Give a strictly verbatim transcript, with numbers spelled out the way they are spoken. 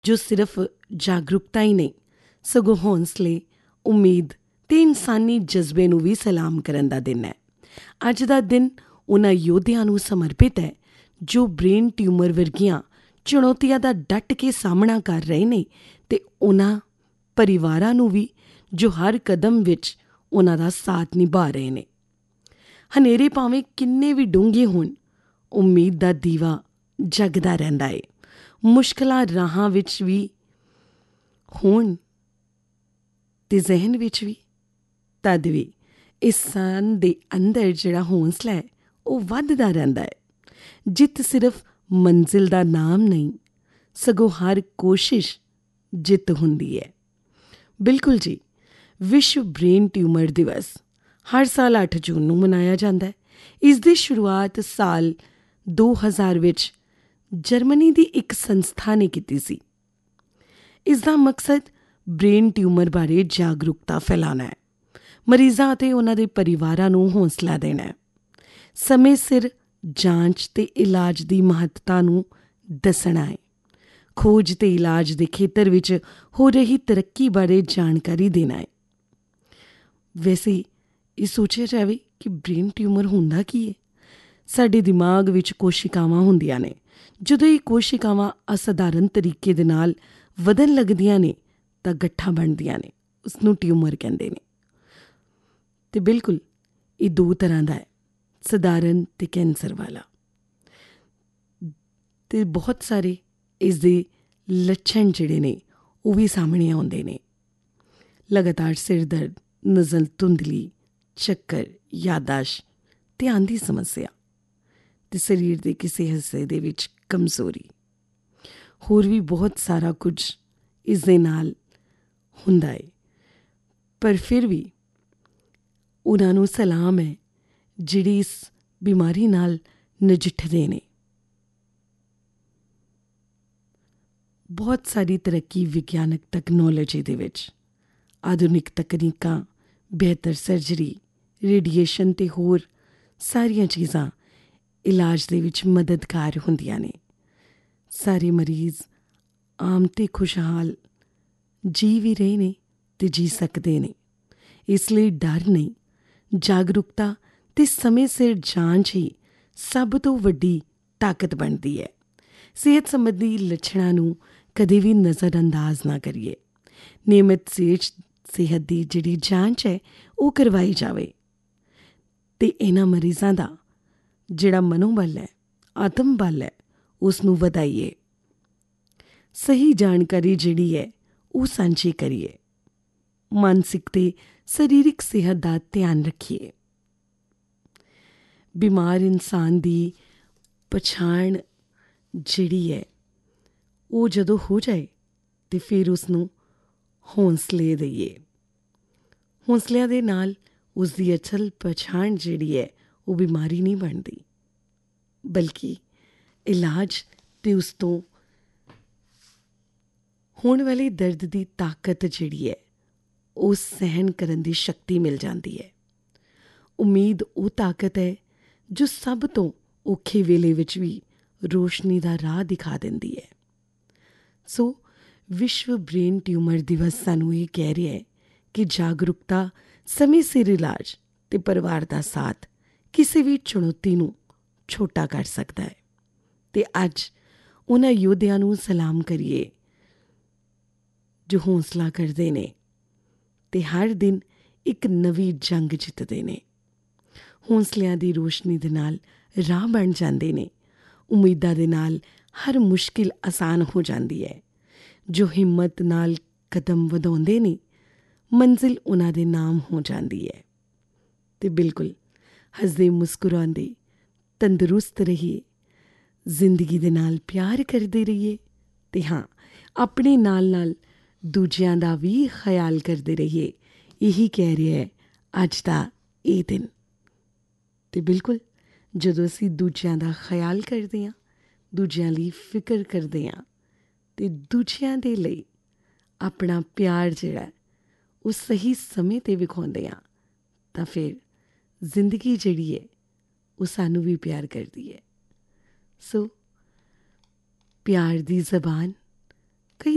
ਜੋ ਸਿਰਫ ਜਾਗਰੂਕਤਾ ਹੀ ਨਹੀਂ ਸਗੋਂ ਹੌਂਸਲੇ, ਉਮੀਦ ਅਤੇ ਇਨਸਾਨੀ ਜਜ਼ਬੇ ਨੂੰ ਵੀ ਸਲਾਮ ਕਰਨ ਦਾ ਦਿਨ ਹੈ। ਅੱਜ ਦਾ ਦਿਨ ਉਹਨਾਂ ਯੋਧਿਆਂ ਨੂੰ ਸਮਰਪਿਤ ਹੈ ਜੋ ਬ੍ਰੇਨ ਟਿਊਮਰ ਵਰਗੀਆਂ ਚੁਣੌਤੀਆਂ ਦਾ ਡਟ ਕੇ ਸਾਹਮਣਾ ਕਰ ਰਹੇ ਨੇ, ਅਤੇ ਉਹਨਾਂ ਪਰਿਵਾਰਾਂ ਨੂੰ ਵੀ ਜੋ ਹਰ ਕਦਮ ਵਿੱਚ ਉਹਨਾਂ ਦਾ ਸਾਥ ਨਿਭਾ ਰਹੇ ਨੇ। ਹਨੇਰੇ ਭਾਵੇਂ ਕਿੰਨੇ ਵੀ ਡੂੰਘੇ ਹੋਣ, ਉਮੀਦ ਦਾ ਦੀਵਾ ਜਗਦਾ ਰਹਿੰਦਾ ਏ। ਮੁਸ਼ਕਿਲਾਂ ਰਾਹਾਂ ਵਿੱਚ ਵੀ ਹੋਣ ਅਤੇ ਜ਼ਹਿਨ ਵਿੱਚ ਵੀ, ਤਦ ਵੀ ਇਨਸਾਨ ਦੇ ਅੰਦਰ ਜਿਹੜਾ ਹੌਂਸਲਾ ਹੈ ਉਹ ਵੱਧਦਾ ਰਹਿੰਦਾ ਹੈ। ਜਿੱਤ ਸਿਰਫ ਮੰਜ਼ਿਲ ਦਾ ਨਾਮ ਨਹੀਂ, ਸਗੋਂ ਹਰ ਕੋਸ਼ਿਸ਼ ਜਿੱਤ ਹੁੰਦੀ ਹੈ। ਬਿਲਕੁਲ ਜੀ, ਵਿਸ਼ਵ ਬ੍ਰੇਨ ਟਿਊਮਰ ਦਿਵਸ ਹਰ ਸਾਲ ਅੱਠ ਜੂਨ ਨੂੰ ਮਨਾਇਆ ਜਾਂਦਾ ਹੈ। ਇਸ ਦੀ ਸ਼ੁਰੂਆਤ ਸਾਲ ਦੋ ਹਜ਼ਾਰ ਵਿੱਚ ਜਰਮਨੀ ਦੀ ਇੱਕ ਸੰਸਥਾ ਨੇ ਕੀਤੀ ਸੀ। ਇਸ ਦਾ ਮਕਸਦ ਬ੍ਰੇਨ ਟਿਊਮਰ ਬਾਰੇ ਜਾਗਰੂਕਤਾ ਫੈਲਾਉਣਾ ਹੈ, ਮਰੀਜ਼ਾਂ ਅਤੇ ਉਹਨਾਂ ਦੇ ਪਰਿਵਾਰਾਂ ਨੂੰ ਹੌਸਲਾ ਦੇਣਾ ਹੈ, ਸਮੇਂ ਸਿਰ ਜਾਂਚ ਅਤੇ ਇਲਾਜ ਦੀ ਮਹੱਤਤਾ ਨੂੰ ਦੱਸਣਾ ਹੈ, ਖੋਜ ਅਤੇ ਇਲਾਜ ਦੇ ਖੇਤਰ ਵਿੱਚ ਹੋ ਰਹੀ ਤਰੱਕੀ ਬਾਰੇ ਜਾਣਕਾਰੀ ਦੇਣਾ ਹੈ। ਵੈਸੇ ਇਹ ਸੋਚਿਆ ਜਾਵੇ ਕਿ ਬ੍ਰੇਨ ਟਿਊਮਰ ਹੁੰਦਾ ਕੀ ਹੈ। ਸਾਡੇ ਦਿਮਾਗ ਵਿੱਚ ਕੋਸ਼ਿਕਾਵਾਂ ਹੁੰਦੀਆਂ ਨੇ। ਜਦੋਂ ਇਹ ਕੋਸ਼ਿਕਾਵਾਂ ਅਸਾਧਾਰਨ ਤਰੀਕੇ ਦੇ ਨਾਲ ਵਧਣ ਲੱਗਦੀਆਂ ਨੇ ਤਾਂ ਗੱਠਾਂ ਬਣਦੀਆਂ ਨੇ, ਉਸਨੂੰ ਟਿਊਮਰ ਕਹਿੰਦੇ ਨੇ। ਅਤੇ ਬਿਲਕੁਲ ਇਹ ਦੋ ਤਰ੍ਹਾਂ ਦਾ ਹੈ, ਸਧਾਰਨ ਅਤੇ ਕੈਂਸਰ ਵਾਲਾ। ਅਤੇ ਬਹੁਤ ਸਾਰੇ ਇਸ ਦੇ ਲੱਛਣ ਜਿਹੜੇ ਨੇ ਉਹ ਵੀ ਸਾਹਮਣੇ ਆਉਂਦੇ ਨੇ। ਲਗਾਤਾਰ ਸਿਰ ਦਰਦ, ਨਜ਼ਰ ਧੁੰਦਲੀ, ਚੱਕਰ, ਯਾਦਾਸ਼ਤ, ਧਿਆਨ ਦੀ ਸਮੱਸਿਆ ਅਤੇ ਸਰੀਰ ਦੇ ਕਿਸੇ ਹਿੱਸੇ ਦੇ ਵਿੱਚ ਕਮਜ਼ੋਰੀ। ਹੋਰ ਵੀ ਬਹੁਤ ਸਾਰਾ ਕੁਝ ਇਸ ਦੇ ਨਾਲ ਹੁੰਦਾ ਹੈ, ਪਰ ਫਿਰ ਵੀ ਉਹਨਾਂ ਨੂੰ ਸਲਾਮ ਹੈ ਜਿਹੜੀ ਇਸ ਬਿਮਾਰੀ ਨਾਲ ਨਜਿੱਠਦੇ ਨੇ। ਬਹੁਤ ਸਾਰੀ ਤਰੱਕੀ ਵਿਗਿਆਨਕ ਟੈਕਨੋਲੋਜੀ ਦੇ ਵਿੱਚ, ਆਧੁਨਿਕ ਤਕਨੀਕਾਂ, ਬਿਹਤਰ ਸਰਜਰੀ, ਰੇਡੀਏਸ਼ਨ ਅਤੇ ਹੋਰ ਸਾਰੀਆਂ ਚੀਜ਼ਾਂ ਇਲਾਜ ਦੇ ਵਿੱਚ ਮਦਦਗਾਰ ਹੁੰਦੀਆਂ ਨੇ। ਸਾਰੇ ਮਰੀਜ਼ ਆਮ ਅਤੇ ਖੁਸ਼ਹਾਲ ਜੀ ਵੀ ਰਹੇ ਨੇ ਅਤੇ ਜੀ ਸਕਦੇ ਨੇ। ਇਸ ਲਈ ਡਰ ਨਹੀਂ, ਜਾਗਰੂਕਤਾ ਅਤੇ ਸਮੇਂ ਸਿਰ ਜਾਂਚ ਹੀ ਸਭ ਤੋਂ ਵੱਡੀ ਤਾਕਤ ਬਣਦੀ ਹੈ। ਸਿਹਤ ਸੰਬੰਧੀ ਲੱਛਣਾਂ ਨੂੰ ਕਦੇ ਵੀ ਨਜ਼ਰ ਅੰਦਾਜ਼ ਨਾ ਕਰੀਏ। ਨਿਯਮਿਤ ਸਿਹਤ ਸਿਹਤ ਦੀ ਜਿਹੜੀ ਜਾਂਚ ਹੈ ਉਹ ਕਰਵਾਈ ਜਾਵੇ ਅਤੇ ਇਹਨਾਂ ਮਰੀਜ਼ਾਂ ਦਾ ਜਿਹੜਾ ਮਨੋਬਲ ਹੈ, ਆਤਮ ਬਲ ਹੈ, ਉਸ ਨੂੰ ਵਧਾਈਏ। ਸਹੀ ਜਾਣਕਾਰੀ ਜਿਹੜੀ ਹੈ ਉਹ ਸਾਂਝੀ ਕਰੀਏ। ਮਾਨਸਿਕ ਅਤੇ ਸਰੀਰਕ ਸਿਹਤ ਦਾ ਧਿਆਨ ਰੱਖੀਏ। ਬਿਮਾਰ ਇਨਸਾਨ ਦੀ ਪਛਾਣ ਜਿਹੜੀ ਹੈ ਉਹ ਜਦੋਂ ਹੋ ਜਾਏ ਅਤੇ ਫਿਰ ਉਸਨੂੰ ਹੌਂਸਲੇ ਦੇਈਏ। ਹੌਂਸਲਿਆਂ ਦੇ ਨਾਲ ਉਸਦੀ ਅਸਲ ਪਛਾਣ ਜਿਹੜੀ ਹੈ ਉਹ ਬਿਮਾਰੀ ਨਹੀਂ ਬਣਦੀ, ਬਲਕਿ ਇਲਾਜ ਅਤੇ ਉਸ ਤੋਂ ਹੋਣ ਵਾਲੇ ਦਰਦ ਦੀ ਤਾਕਤ ਜਿਹੜੀ ਹੈ ਉਹ ਸਹਿਣ ਕਰਨ ਦੀ ਸ਼ਕਤੀ ਮਿਲ ਜਾਂਦੀ ਹੈ। ਉਮੀਦ ਉਹ ਤਾਕਤ ਹੈ ਜੋ ਸਭ ਤੋਂ ਔਖੇ ਵੇਲੇ ਵਿੱਚ ਵੀ ਰੋਸ਼ਨੀ ਦਾ ਰਾਹ ਦਿਖਾ ਦਿੰਦੀ ਹੈ। ਸੋ ਵਿਸ਼ਵ ਬ੍ਰੇਨ ਟਿਊਮਰ ਦਿਵਸ ਸਾਨੂੰ ਇਹ ਕਹਿ ਰਿਹਾ ਹੈ ਕਿ ਜਾਗਰੂਕਤਾ, ਸਮੇਂ ਸਿਰ ਇਲਾਜ ਅਤੇ ਪਰਿਵਾਰ ਦਾ ਸਾਥ ਕਿਸੇ ਵੀ ਚੁਣੌਤੀ ਨੂੰ ਛੋਟਾ ਕਰ ਸਕਦਾ ਹੈ। ਅਤੇ ਅੱਜ ਉਹਨਾਂ ਯੋਧਿਆਂ ਨੂੰ ਸਲਾਮ ਕਰੀਏ ਜੋ ਹੌਂਸਲਾ ਕਰਦੇ ਨੇ ਅਤੇ ਹਰ ਦਿਨ ਇੱਕ ਨਵੀਂ ਜੰਗ ਜਿੱਤਦੇ ਨੇ। ਹੌਂਸਲਿਆਂ ਦੀ ਰੋਸ਼ਨੀ ਦੇ ਨਾਲ ਰਾਹ ਬਣ ਜਾਂਦੇ ਨੇ। ਉਮੀਦਾਂ ਦੇ ਨਾਲ ਹਰ ਮੁਸ਼ਕਿਲ ਆਸਾਨ ਹੋ ਜਾਂਦੀ ਹੈ। ਜੋ ਹਿੰਮਤ ਨਾਲ ਕਦਮ ਵਧਾਉਂਦੇ ਨੇ, ਮੰਜ਼ਿਲ ਉਹਨਾਂ ਦੇ ਨਾਮ ਹੋ ਜਾਂਦੀ ਹੈ। ਅਤੇ ਬਿਲਕੁਲ ਹੱਸਦੇ ਮੁਸਕਰਾਉਂਦੇ ਤੰਦਰੁਸਤ ਰਹੀਏ, ਜ਼ਿੰਦਗੀ ਦੇ ਨਾਲ ਪਿਆਰ ਕਰਦੇ ਰਹੀਏ ਅਤੇ ਹਾਂ, ਆਪਣੇ ਨਾਲ ਨਾਲ ਦੂਜਿਆਂ ਦਾ ਵੀ ਖਿਆਲ ਕਰਦੇ ਰਹੀਏ। ਇਹੀ ਕਹਿ ਰਿਹਾ ਹੈ ਅੱਜ ਦਾ ਇਹ ਦਿਨ। ਅਤੇ ਬਿਲਕੁਲ ਜਦੋਂ ਅਸੀਂ ਦੂਜਿਆਂ ਦਾ ਖਿਆਲ ਕਰਦੇ ਹਾਂ, ਦੂਜਿਆਂ ਲਈ ਫਿਕਰ ਕਰਦੇ ਹਾਂ ਅਤੇ ਦੂਜਿਆਂ ਦੇ ਲਈ ਆਪਣਾ ਪਿਆਰ ਜਿਹੜਾ ਉਹ ਸਹੀ ਸਮੇਂ 'ਤੇ ਵਿਖਾਉਂਦੇ ਹਾਂ, ਤਾਂ ਫਿਰ ਜ਼ਿੰਦਗੀ ਜਿਹੜੀ ਹੈ ਉਹ ਸਾਨੂੰ ਵੀ ਪਿਆਰ ਕਰਦੀ ਹੈ। ਸੋ ਪਿਆਰ ਦੀ ਜ਼ਬਾਨ